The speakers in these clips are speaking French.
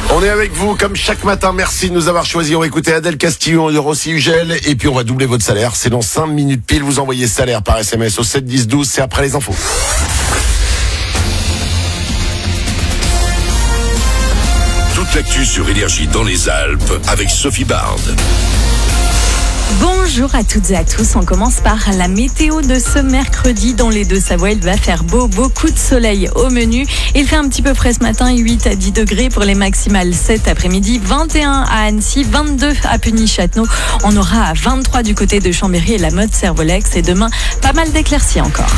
On est avec vous comme chaque matin. Merci de nous avoir choisis. On va écouter Adèle Castillon, Rossi Ugel. Et puis on va doubler votre salaire. C'est dans 5 minutes pile. Vous envoyez salaire par SMS au 7 10 12. C'est après les infos. Toute l'actu sur Énergie dans les Alpes avec Sophie Bard. Bonjour à toutes et à tous, on commence par la météo de ce mercredi dans les Deux-Savoie. Il va faire beau, beaucoup de soleil au menu. Il fait un petit peu frais ce matin, 8 à 10 degrés pour les maximales cet après-midi, 21 à Annecy, 22 à Puny-Châtenot. On aura 23 du côté de Chambéry et la Motte-Servolex et demain, pas mal d'éclaircies encore.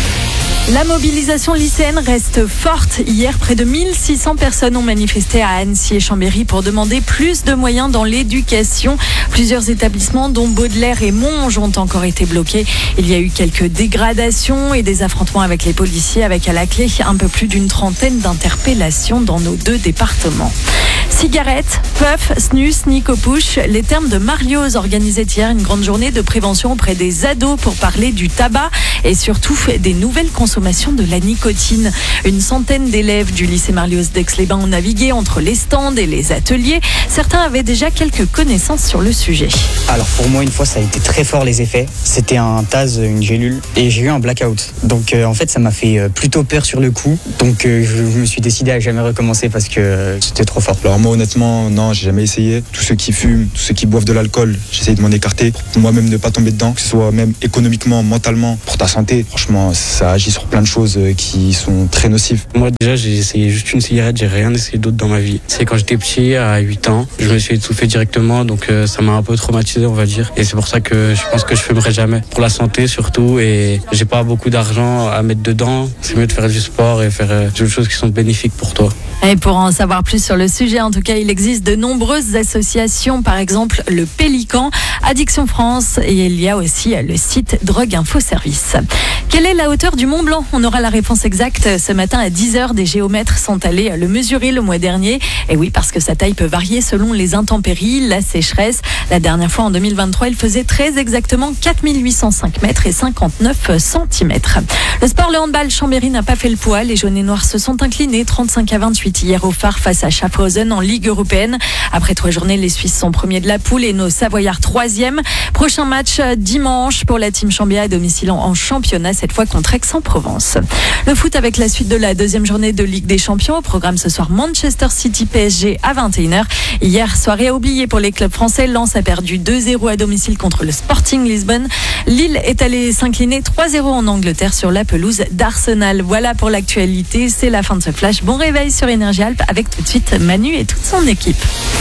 La mobilisation lycéenne reste forte. Hier, près de 1600 personnes ont manifesté à Annecy et Chambéry pour demander plus de moyens dans l'éducation. Plusieurs établissements, dont Baudelaire et Monge, ont encore été bloqués. Il y a eu quelques dégradations et des affrontements avec les policiers, avec à la clé un peu plus d'une trentaine d'interpellations dans nos 2 départements. Cigarettes, puff, snus, nicopouche, les termes de Marlioz organisaient hier une grande journée de prévention auprès des ados pour parler du tabac et surtout des nouvelles consommations de la nicotine. Une centaine d'élèves du lycée Marlioz d'Aix-les-Bains ont navigué entre les stands et les ateliers. Certains avaient déjà quelques connaissances sur le sujet. Alors pour moi, une fois, ça a été très fort les effets. C'était un Taz, une gélule, et j'ai eu un blackout. Donc en fait, ça m'a fait plutôt peur sur le coup. Donc je me suis décidé à jamais recommencer parce que c'était trop fort. Alors moi honnêtement, non, j'ai jamais essayé. Tous ceux qui fument, tous ceux qui boivent de l'alcool, j'essaie de m'en écarter pour moi-même ne pas tomber dedans, que ce soit même économiquement, mentalement, pour ta santé. Franchement, ça agit sur plein de choses qui sont très nocives. Moi déjà, j'ai essayé juste une cigarette, j'ai rien essayé d'autre dans ma vie. C'est quand j'étais petit, à 8 ans, je me suis étouffé directement, donc ça m'a un peu traumatisé, on va dire. Et c'est pour ça que je pense que je fumerai jamais. Pour la santé surtout, et j'ai pas beaucoup d'argent à mettre dedans. C'est mieux de faire du sport et faire des choses qui sont bénéfiques pour toi. Et pour en savoir plus sur le sujet, en tout cas, il existe de nombreuses associations, par exemple le Pélican, Addiction France, et il y a aussi le site Drogue Info Service. Quelle est la hauteur du Mont Blanc ? On aura la réponse exacte ce matin à 10h. Des géomètres sont allés le mesurer le mois dernier. Et oui, parce que sa taille peut varier selon les intempéries, la sécheresse. La dernière fois, en 2023, il faisait très exactement 4805 mètres et 59 centimètres. Le sport, le handball, Chambéry n'a pas fait le poids. Les jaunes et noirs se sont inclinés 35 à 28 hier au phare face à Schaffhausen en Ligue européenne. Après 3 journées, les Suisses sont premiers de la poule et nos Savoyards 3e. Prochain match dimanche pour la team Chambéry à domicile en championnat, cette fois contre Aix-en-Provence. Le foot avec la suite de la 2e journée de Ligue des Champions. Au programme ce soir, Manchester City PSG à 21h. Hier, soirée à oublier pour les clubs français. Lens a perdu 2-0 à domicile contre le Sporting Lisbonne. Lille est allé s'incliner 3-0 en Angleterre sur la pelouse d'Arsenal. Voilà pour l'actualité. C'est la fin de ce flash. Bon réveil sur Énergie Alpes avec tout de suite Manu et toute son équipe.